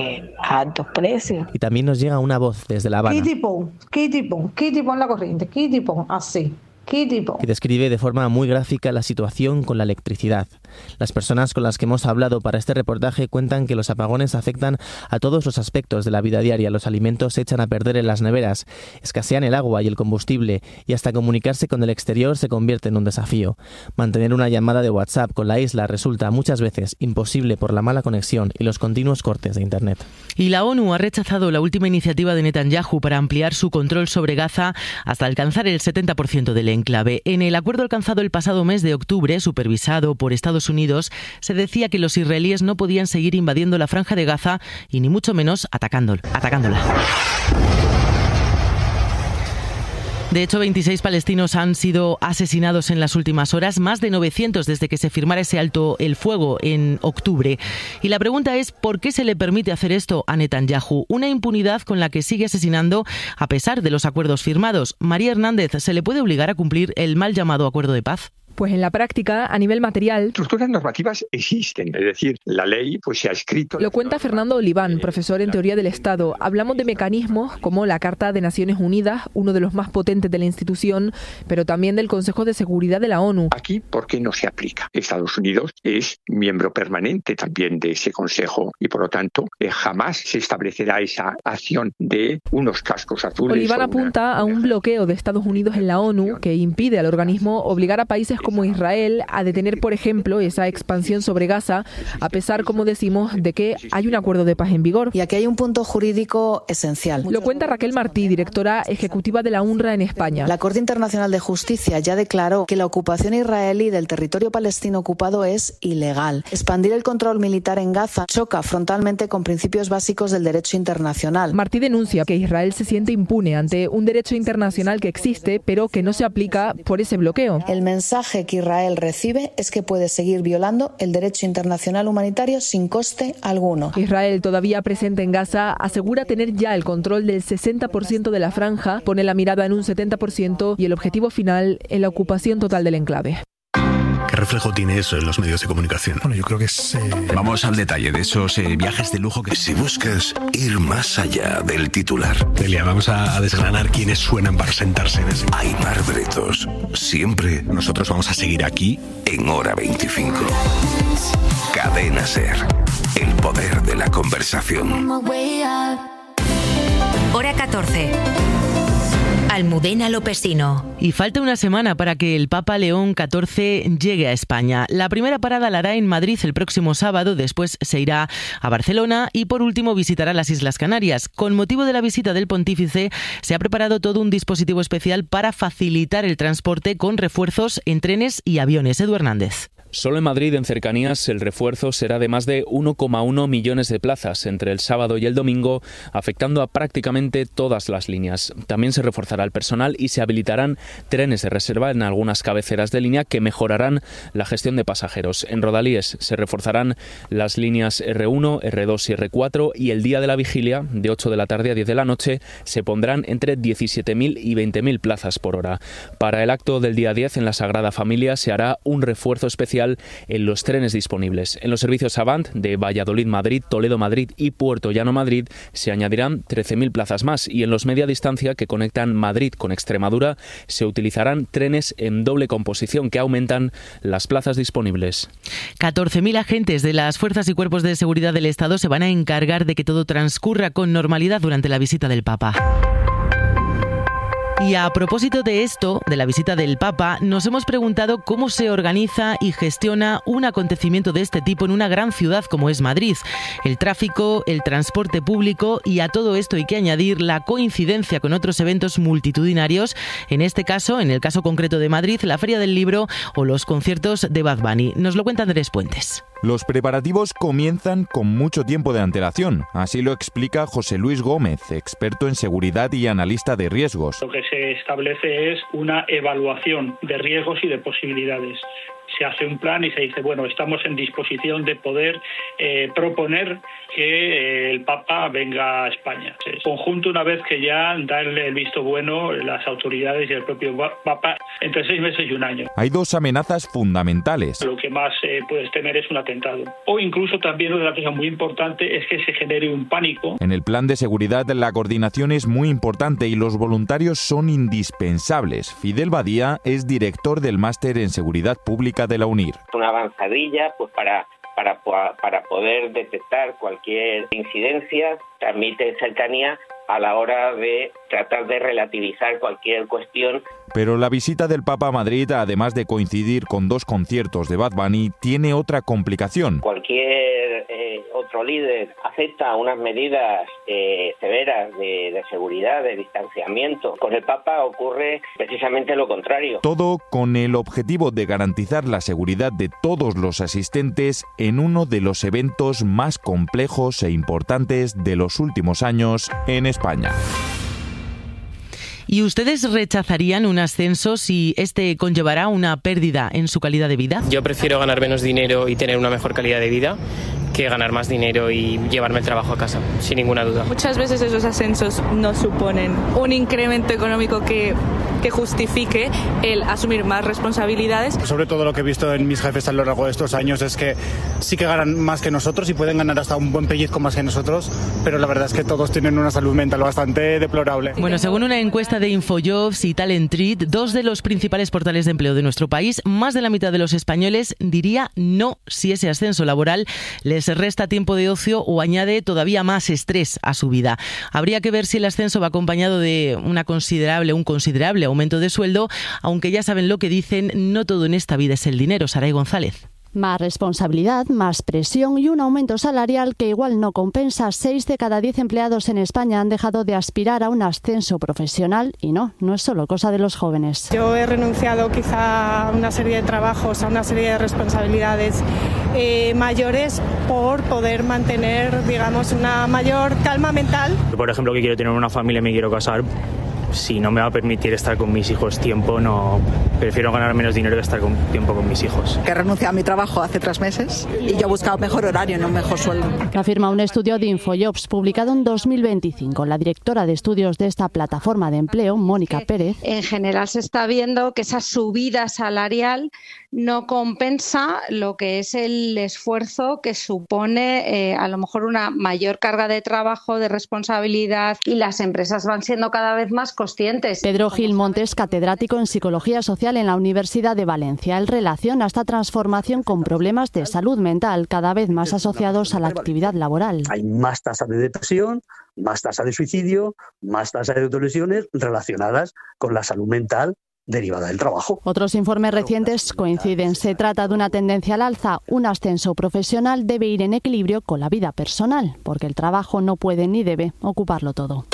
altos precios. Y también nos llega una voz desde La Habana. ¿Qué tipo en la corriente? ¿Qué tipo? Así. Que describe de forma muy gráfica la situación con la electricidad. Las personas con las que hemos hablado para este reportaje cuentan que los apagones afectan a todos los aspectos de la vida diaria. Los alimentos se echan a perder en las neveras, escasean el agua y el combustible, y hasta comunicarse con el exterior se convierte en un desafío. Mantener una llamada de WhatsApp con la isla resulta muchas veces imposible por la mala conexión y los continuos cortes de Internet. Y la ONU ha rechazado la última iniciativa de Netanyahu para ampliar su control sobre Gaza hasta alcanzar el 70% del enclave. En el acuerdo alcanzado el pasado mes de octubre, supervisado por Estados Estados Unidos, se decía que los israelíes no podían seguir invadiendo la Franja de Gaza y ni mucho menos atacándola. De hecho, 26 palestinos han sido asesinados en las últimas horas, más de 900 desde que se firmara ese alto el fuego en octubre. Y la pregunta es, ¿por qué se le permite hacer esto a Netanyahu? Una impunidad con la que sigue asesinando a pesar de los acuerdos firmados. María Hernández, ¿se le puede obligar a cumplir el mal llamado acuerdo de paz? Pues en la práctica, a nivel material, estructuras normativas existen, es decir, la ley pues se ha escrito. Lo cuenta Fernando Oliván, profesor en Teoría del Estado. Hablamos de mecanismos como la Carta de Naciones Unidas, uno de los más potentes de la institución, pero también del Consejo de Seguridad de la ONU. Aquí, ¿por qué no se aplica? Estados Unidos es miembro permanente también de ese Consejo y, por lo tanto, jamás se establecerá esa acción de unos cascos azules. Oliván apunta a un bloqueo de Estados Unidos en la ONU que impide al organismo obligar a países como Israel a detener, por ejemplo, esa expansión sobre Gaza, a pesar, como decimos, de que hay un acuerdo de paz en vigor. Y aquí hay un punto jurídico esencial. Lo cuenta Raquel Martí, directora ejecutiva de la UNRWA en España. La Corte Internacional de Justicia ya declaró que la ocupación israelí del territorio palestino ocupado es ilegal. Expandir el control militar en Gaza choca frontalmente con principios básicos del derecho internacional. Martí denuncia que Israel se siente impune ante un derecho internacional que existe, pero que no se aplica por ese bloqueo. El mensaje que Israel recibe es que puede seguir violando el derecho internacional humanitario sin coste alguno. Israel, todavía presente en Gaza, asegura tener ya el control del 60% de la franja, pone la mirada en un 70% y el objetivo final en la ocupación total del enclave. ¿Qué reflejo tiene eso en los medios de comunicación? Bueno, yo creo que es... Vamos al detalle de esos viajes de lujo que... Si buscas ir más allá del titular... Delia, vamos a desgranar quiénes suenan para sentarse en ese... Aimar Bretos. Siempre nosotros vamos a seguir aquí en Hora 25. Cadena SER. El poder de la conversación. Hora 14. Almudena Lopesino. Y falta una semana para que el Papa León XIV llegue a España. La primera parada la hará en Madrid el próximo sábado, después se irá a Barcelona y por último visitará las Islas Canarias. Con motivo de la visita del pontífice se ha preparado todo un dispositivo especial para facilitar el transporte con refuerzos en trenes y aviones. Edu Hernández. Solo en Madrid, en cercanías, el refuerzo será de más de 1,1 millones de plazas entre el sábado y el domingo, afectando a prácticamente todas las líneas. También se reforzará el personal y se habilitarán trenes de reserva en algunas cabeceras de línea que mejorarán la gestión de pasajeros. En Rodalíes se reforzarán las líneas R1, R2 y R4 y el día de la vigilia, de 8 de la tarde a 10 de la noche, se pondrán entre 17.000 y 20.000 plazas por hora. Para el acto del día 10 en la Sagrada Familia se hará un refuerzo especial en los trenes disponibles. En los servicios Avant de Valladolid-Madrid, Toledo-Madrid y Puerto Llano-Madrid se añadirán 13.000 plazas más y en los media distancia que conectan Madrid con Extremadura se utilizarán trenes en doble composición que aumentan las plazas disponibles. 14.000 agentes de las fuerzas y cuerpos de seguridad del Estado se van a encargar de que todo transcurra con normalidad durante la visita del Papa. Y a propósito de esto, de la visita del Papa, nos hemos preguntado cómo se organiza y gestiona un acontecimiento de este tipo en una gran ciudad como es Madrid. El tráfico, el transporte público y a todo esto hay que añadir la coincidencia con otros eventos multitudinarios, en este caso, en el caso concreto de Madrid, la Feria del Libro o los conciertos de Bad Bunny. Nos lo cuenta Andrés Puentes. Los preparativos comienzan con mucho tiempo de antelación. Así lo explica José Luis Gómez, experto en seguridad y analista de riesgos. Lo que se establece es una evaluación de riesgos y de posibilidades. Se hace un plan y se dice, bueno, estamos en disposición de poder proponer que el Papa venga a España. En conjunto, una vez que ya dan el visto bueno las autoridades y el propio Papa, entre 6 meses y un año. Hay dos amenazas fundamentales. Lo que más puedes temer es un atentado. O incluso también una cosa muy importante es que se genere un pánico. En el plan de seguridad la coordinación es muy importante y los voluntarios son indispensables. Fidel Badía es director del Máster en Seguridad Pública de la UNIR. Una avanzadilla pues para poder detectar cualquier incidencia, transmite cercanía a la hora de tratar de relativizar cualquier cuestión. Pero la visita del Papa a Madrid, además de coincidir con 2 conciertos de Bad Bunny, tiene otra complicación. Cualquier otra nuestro líder acepta unas medidas severas de seguridad, de distanciamiento, con el Papa ocurre precisamente lo contrario. Todo con el objetivo de garantizar la seguridad de todos los asistentes en uno de los eventos más complejos e importantes de los últimos años en España. ¿Y ustedes rechazarían un ascenso si este conllevará una pérdida en su calidad de vida? Yo prefiero ganar menos dinero y tener una mejor calidad de vida que ganar más dinero y llevarme el trabajo a casa, sin ninguna duda. Muchas veces esos ascensos no suponen un incremento económico que justifique el asumir más responsabilidades. Sobre todo lo que he visto en mis jefes a lo largo de estos años es que sí que ganan más que nosotros y pueden ganar hasta un buen pellizco más que nosotros, pero la verdad es que todos tienen una salud mental bastante deplorable. Bueno, según una encuesta de Infojobs y Talent Treat, dos de los principales portales de empleo de nuestro país, más de la mitad de los españoles diría no si ese ascenso laboral les resta tiempo de ocio o añade todavía más estrés a su vida. Habría que ver si el ascenso va acompañado de un considerable aumento de sueldo, aunque ya saben lo que dicen, no todo en esta vida es el dinero. Saray González. Más responsabilidad, más presión y un aumento salarial que igual no compensa. 6 de cada 10 empleados en España han dejado de aspirar a un ascenso profesional y no es solo cosa de los jóvenes. Yo he renunciado quizá a una serie de trabajos, a una serie de responsabilidades mayores por poder mantener, digamos, una mayor calma mental. Por ejemplo, que quiero tener una familia y me quiero casar. Si no me va a permitir estar con mis hijos tiempo, prefiero ganar menos dinero que estar tiempo con mis hijos. Que renuncié a mi trabajo hace 3 meses y yo he buscado mejor horario, no un mejor sueldo. Afirma un estudio de Infojobs publicado en 2025. La directora de estudios de esta plataforma de empleo, Mónica Pérez. En general se está viendo que esa subida salarial no compensa lo que es el esfuerzo que supone a lo mejor una mayor carga de trabajo, de responsabilidad, y las empresas van siendo cada vez más conscientes. Pedro Gil Montes, catedrático en Psicología Social en la Universidad de Valencia. Él relaciona esta transformación con problemas de salud mental cada vez más asociados a la actividad laboral. Hay más tasa de depresión, más tasa de suicidio, más tasa de autolesiones relacionadas con la salud mental derivada del trabajo. Otros informes recientes coinciden. Se trata de una tendencia al alza. Un ascenso profesional debe ir en equilibrio con la vida personal, porque el trabajo no puede ni debe ocuparlo todo.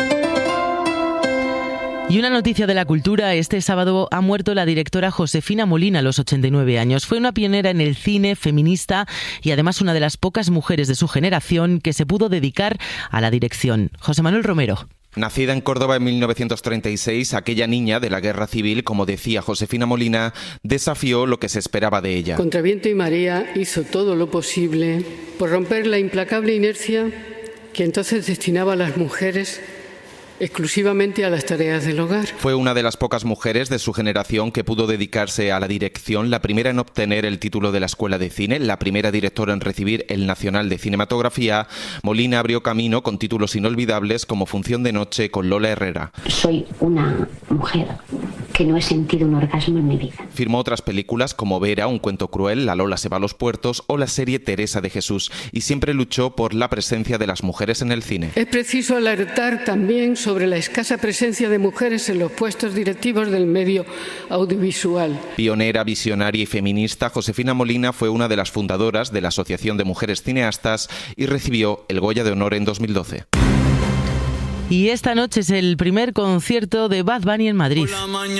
Y una noticia de la cultura: este sábado ha muerto la directora Josefina Molina a los 89 años. Fue una pionera en el cine, feminista y además una de las pocas mujeres de su generación que se pudo dedicar a la dirección. José Manuel Romero. Nacida en Córdoba en 1936, aquella niña de la guerra civil, como decía Josefina Molina, desafió lo que se esperaba de ella. Contra viento y marea hizo todo lo posible por romper la implacable inercia que entonces destinaba a las mujeres exclusivamente a las tareas del hogar. Fue una de las pocas mujeres de su generación que pudo dedicarse a la dirección, la primera en obtener el título de la Escuela de Cine, la primera directora en recibir el Nacional de Cinematografía. Molina abrió camino con títulos inolvidables como Función de noche con Lola Herrera. Soy una mujer que no he sentido un orgasmo en mi vida. Firmó otras películas como Vera, un cuento cruel, La Lola se va a los puertos o la serie Teresa de Jesús, y siempre luchó por la presencia de las mujeres en el cine. Es preciso alertar también sobre la escasa presencia de mujeres en los puestos directivos del medio audiovisual. Pionera, visionaria y feminista, Josefina Molina fue una de las fundadoras de la Asociación de Mujeres Cineastas y recibió el Goya de Honor en 2012. Y esta noche es el primer concierto de Bad Bunny en Madrid.